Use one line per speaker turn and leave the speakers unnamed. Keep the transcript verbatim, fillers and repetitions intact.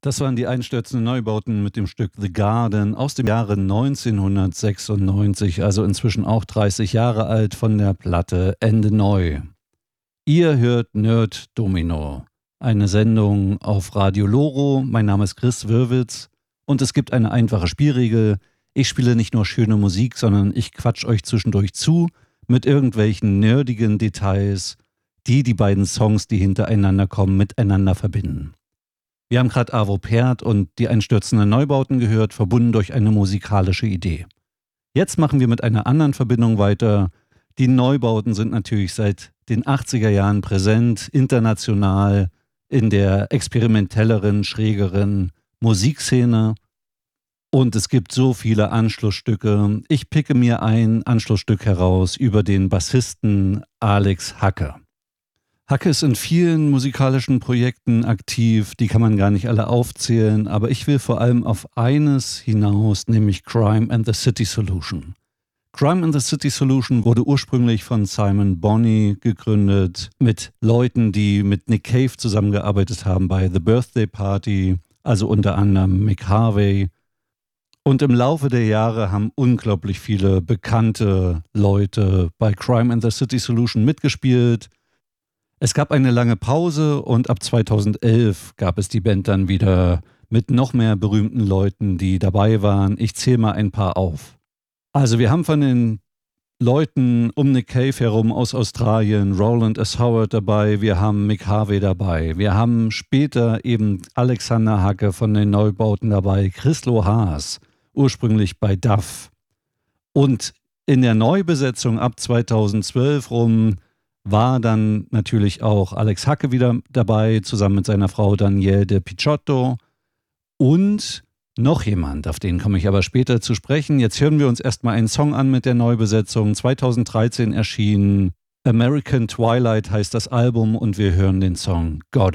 Das waren die einstürzenden Neubauten mit dem Stück „The Garden“ aus dem Jahre neunzehnhundertsechsundneunzig, also inzwischen auch dreißig Jahre alt, von der Platte „Ende Neu“. Ihr hört Nerd Domino, eine Sendung auf Radio Loro. Mein Name ist Chris Wirwitz und es gibt eine einfache Spielregel. Ich spiele nicht nur schöne Musik, sondern ich quatsch euch zwischendurch zu mit irgendwelchen nerdigen Details, die die beiden Songs, die hintereinander kommen, miteinander verbinden. Wir haben gerade Arvo Pärt und die einstürzenden Neubauten gehört, verbunden durch eine musikalische Idee. Jetzt machen wir mit einer anderen Verbindung weiter. Die Neubauten sind natürlich seit den achtziger Jahren präsent, international, in der experimentelleren, schrägeren Musikszene. Und es gibt so viele Anschlussstücke. Ich picke mir ein Anschlussstück heraus über den Bassisten Alex Hacke. Hacke ist in vielen musikalischen Projekten aktiv, die kann man gar nicht alle aufzählen, aber ich will vor allem auf eines hinaus, nämlich Crime and the City Solution. Crime and the City Solution wurde ursprünglich von Simon Bonney gegründet, mit Leuten, die mit Nick Cave zusammengearbeitet haben bei The Birthday Party, also unter anderem Mick Harvey. Und im Laufe der Jahre haben unglaublich viele bekannte Leute bei Crime and the City Solution mitgespielt. Es gab eine lange Pause und ab zweitausendelf gab es die Band dann wieder mit noch mehr berühmten Leuten, die dabei waren. Ich zähle mal ein paar auf. Also wir haben von den Leuten um Nick Cave herum aus Australien Roland S. Howard dabei, wir haben Mick Harvey dabei, wir haben später eben Alexander Hacke von den Neubauten dabei, Chrislo Haas, ursprünglich bei Duff. Und in der Neubesetzung ab zweitausendzwölf rum war dann natürlich auch Alex Hacke wieder dabei, zusammen mit seiner Frau Danielle de Picciotto und noch jemand, auf den komme ich aber später zu sprechen. Jetzt hören wir uns erstmal einen Song an mit der Neubesetzung. zweitausenddreizehn erschienen, American Twilight heißt das Album und wir hören den Song God